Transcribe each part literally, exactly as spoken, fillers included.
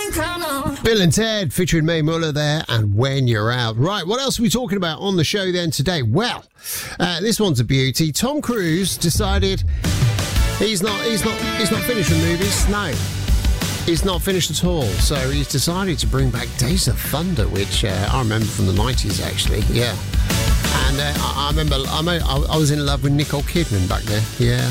come on. Bill and Ted featuring Mae Muller there, and When You're Out. Right, what else are we talking about on the show then today? Well, uh, this one's a beauty. Tom Cruise decided he's not he's not he's not finished with movies. No, he's not finished at all. So he's decided to bring back Days of Thunder, which uh, I remember from the nineties actually. Yeah. And uh, I, I remember I, I was in love with Nicole Kidman back then. Yeah.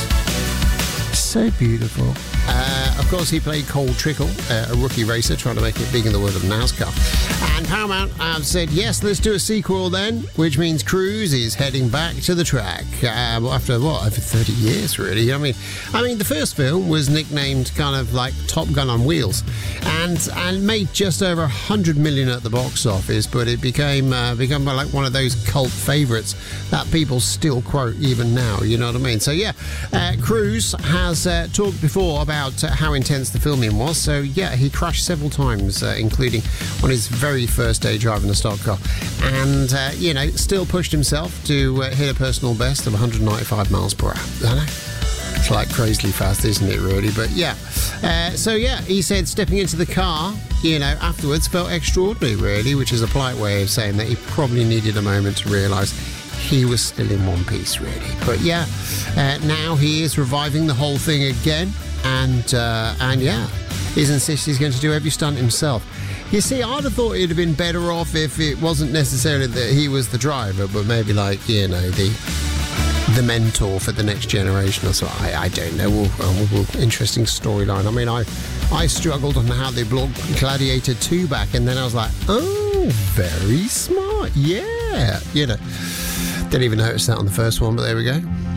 So beautiful. Uh, of course, he played Cole Trickle, uh, a rookie racer trying to make it big in the world of NASCAR. And Paramount have said, yes, let's do a sequel then, which means Cruise is heading back to the track. Uh, after, what, over thirty years, really. I mean, I mean, the first film was nicknamed kind of like Top Gun on wheels and and made just over one hundred million at the box office, but it became, uh, became like one of those cult favourites that people still quote even now, you know what I mean? So, yeah, uh, Cruise has uh, talked before about About, uh, how intense the filming was. So yeah, he crashed several times, uh, including on his very first day driving a stock car, and uh, you know, still pushed himself to uh, hit a personal best of one hundred ninety-five miles per hour. I know it's like crazily fast, isn't it, really? But yeah, uh, so yeah, he said stepping into the car, you know, afterwards felt extraordinary, really, which is a polite way of saying that he probably needed a moment to realise he was still in one piece, really. But yeah, uh, now he is reviving the whole thing again. And, uh, and yeah, he's insisted he's going to do every stunt himself. You see, I'd have thought it'd have been better off if it wasn't necessarily that he was the driver, but maybe like, you know, the the mentor for the next generation or so. I, I don't know. We'll, uh, we'll, interesting storyline. I mean, I, I struggled on how they brought Gladiator two back, and then I was like, oh, very smart. Yeah. You know, didn't even notice that on the first one, but there we go.